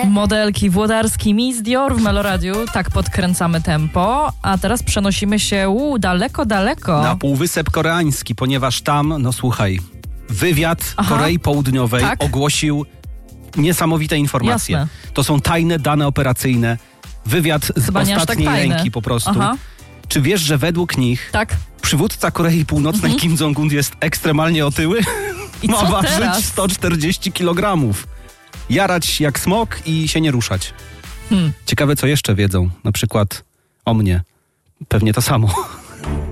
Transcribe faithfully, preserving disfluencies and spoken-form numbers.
Modelki Włodarski, Miss Dior w Meloradiu. Tak podkręcamy tempo. A teraz przenosimy się uu, daleko, daleko. Na Półwysep Koreański, ponieważ tam, no słuchaj, wywiad Aha. Korei Południowej Tak? ogłosił niesamowite informacje. Jasne. To są tajne dane operacyjne. Wywiad z Chyba nie aż tak ostatniej tajne. ręki po prostu. Aha. Czy wiesz, że według nich Tak. przywódca Korei Północnej Mhm. Kim Jong-un jest ekstremalnie otyły? I Ma co ważyć teraz? sto czterdzieści kilogramów. Jarać jak smok i się nie ruszać. Hmm. Ciekawe, co jeszcze wiedzą. Na przykład o mnie. Pewnie to samo.